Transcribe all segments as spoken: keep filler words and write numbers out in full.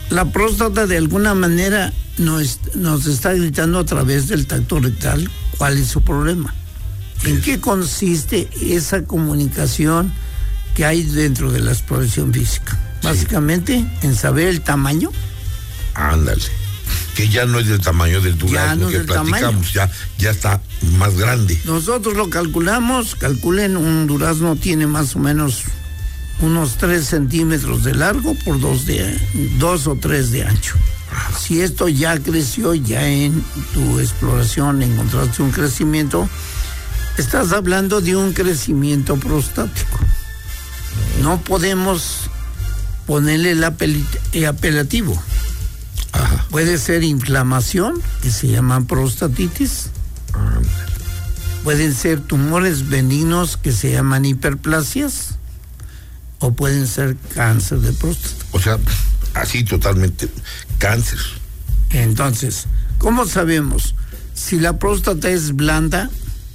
La próstata de alguna manera nos, nos está gritando a través del tacto rectal cuál es su problema. ¿En qué consiste esa comunicación que hay dentro de la exploración física? Básicamente, sí, en saber el tamaño. Ándale. Que ya no es del tamaño del durazno no que platicamos, ya, ya está más grande. Nosotros lo calculamos, calculen, un durazno tiene más o menos unos tres centímetros de largo por dos, de, dos o tres de ancho. Si esto ya creció, ya en tu exploración encontraste un crecimiento, estás hablando de un crecimiento prostático. No podemos ponerle el, apel- el apelativo. Ajá. Puede ser inflamación, que se llama prostatitis. Ajá. Pueden ser tumores benignos, que se llaman hiperplasias. O pueden ser cáncer de próstata. O sea, así totalmente, cáncer. Entonces, ¿cómo sabemos? Si la próstata es blanda,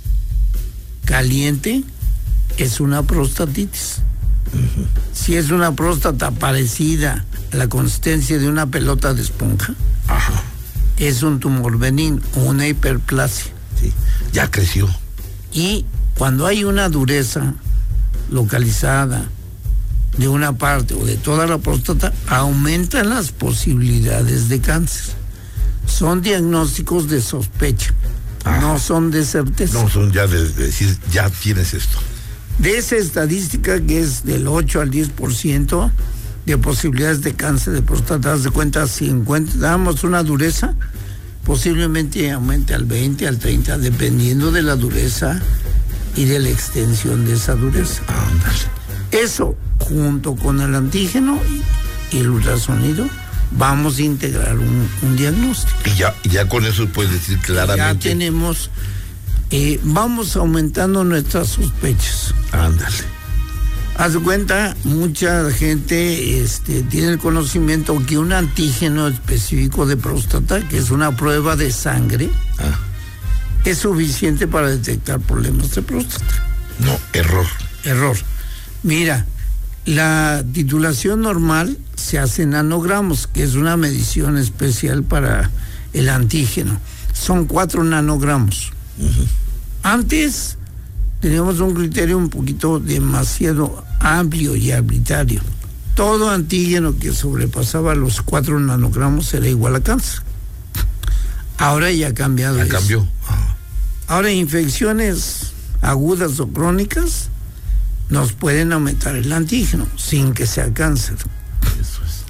caliente, es una prostatitis. Uh-huh. Si es una próstata parecida a la consistencia de una pelota de esponja, ajá, es un tumor benigno o una hiperplasia. Sí, ya creció. Y cuando hay una dureza localizada de una parte o de toda la próstata, aumentan las posibilidades de cáncer. Son diagnósticos de sospecha, ah, no son de certeza. No son ya de, de decir, ya tienes esto. De esa estadística que es del ocho al diez por ciento de posibilidades de cáncer de próstata, haz de cuenta, si encontramos una dureza, posiblemente aumente al veinte, al treinta, dependiendo de la dureza y de la extensión de esa dureza. Ándale. Eso, junto con el antígeno y el ultrasonido, vamos a integrar un, un diagnóstico. Y ya, ya con eso puedes decir claramente. Ya tenemos, eh, vamos aumentando nuestras sospechas. Ándale. Haz de cuenta, mucha gente este, tiene el conocimiento que un antígeno específico de próstata, que es una prueba de sangre, ah, es suficiente para detectar problemas de próstata. No, error. Error. Mira, la titulación normal se hace en nanogramos, que es una medición especial para el antígeno. Son cuatro nanogramos. Uh-huh. Antes teníamos un criterio un poquito demasiado amplio y arbitrario. Todo antígeno que sobrepasaba los cuatro nanogramos era igual a cáncer. Ahora ya ha cambiado ya eso. cambió. Uh-huh. Ahora, infecciones agudas o crónicas nos pueden aumentar el antígeno sin que sea cáncer. Eso es.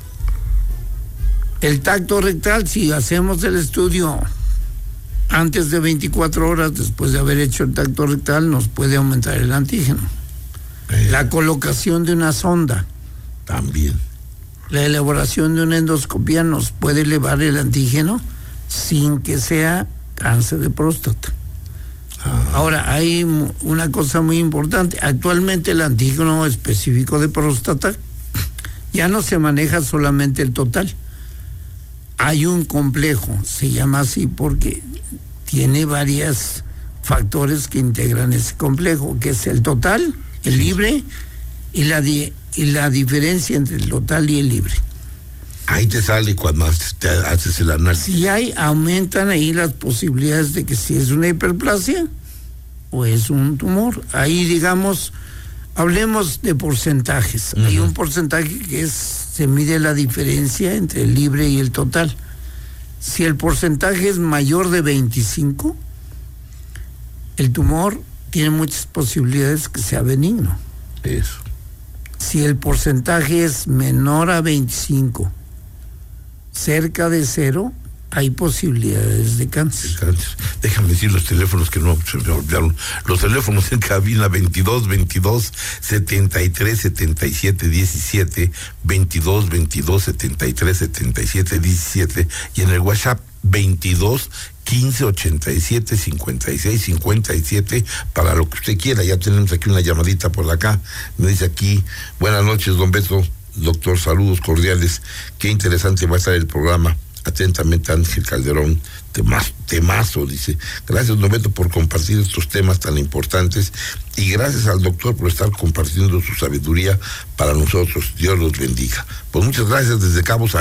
El tacto rectal, si hacemos el estudio antes de veinticuatro horas después de haber hecho el tacto rectal, nos puede aumentar el antígeno. Eh. La colocación de una sonda. También. La elaboración de una endoscopía nos puede elevar el antígeno sin que sea cáncer de próstata. Ahora, hay una cosa muy importante. Actualmente el antígeno específico de próstata ya no se maneja solamente el total. Hay un complejo, se llama así porque tiene varios factores que integran ese complejo, que es el total, el libre y la, di- y la diferencia entre el total y el libre. Ahí te sale cuando te haces el análisis. Si hay, aumentan ahí las posibilidades de que si es una hiperplasia o es un tumor. Ahí, digamos, hablemos de porcentajes. Uh-huh. Hay un porcentaje que es, se mide la diferencia entre el libre y el total. Si el porcentaje es mayor de veinticinco, el tumor tiene muchas posibilidades que sea benigno. Eso. Si el porcentaje es menor a veinticinco, cerca de cero, hay posibilidades de cáncer. cáncer. Déjame decir los teléfonos que no se me olvidaron. Los teléfonos en cabina veintidós veintidós setenta y tres setenta y siete diecisiete, veintidós veintidós setenta y tres setenta y siete diecisiete, y en el WhatsApp veintidós quince ochenta y siete cincuenta y seis cincuenta y siete para lo que usted quiera. Ya tenemos aquí una llamadita por acá. Me dice aquí, buenas noches, don Beto, doctor, saludos cordiales. Qué interesante va a estar el programa. Atentamente, Ángel Calderón, temazo, temazo, dice. Gracias, don Beto, por compartir estos temas tan importantes, y gracias al doctor por estar compartiendo su sabiduría para nosotros. Dios los bendiga. Pues muchas gracias desde Cabo San